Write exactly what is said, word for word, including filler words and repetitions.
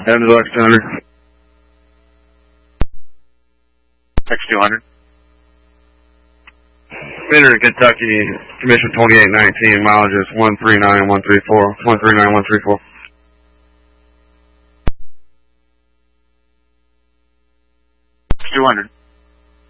Down to X two hundred. X two hundred. Bitter in Kentucky, Commission twenty-eight nineteen, mileage is one three nine one three four. one three nine one three four. X two hundred.